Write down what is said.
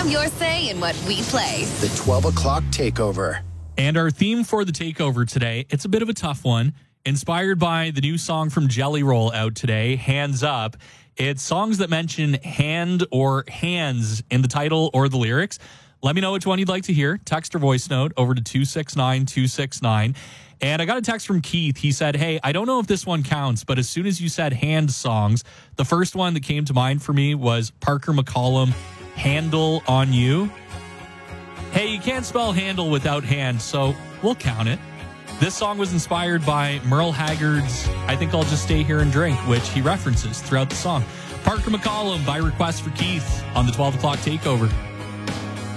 have your say in what we play. The 12 o'clock takeover. And our theme for the takeover today, it's a bit of a tough one. Inspired by the new song from Jelly Roll out today, Hands Up. It's songs that mention hand or hands in the title or the lyrics. Let me know which one you'd like to hear. Text or voice note over to 269-269. And I got a text from Keith. He said, hey, I don't know if this one counts, but as soon as you said hand songs, the first one that came to mind for me was Parker McCollum, Handle on You. Hey, you can't spell handle without hand, so we'll count it. This song was inspired by Merle Haggard's I Think I'll Just Stay Here and Drink, which he references throughout the song. Parker McCollum by request for Keith on the 12 o'clock takeover.